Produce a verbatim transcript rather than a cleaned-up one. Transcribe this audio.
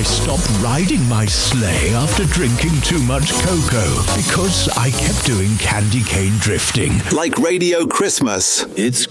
I stopped riding my sleigh after drinking too much cocoa because I kept doing candy cane drifting. Like Radio Christmas. It's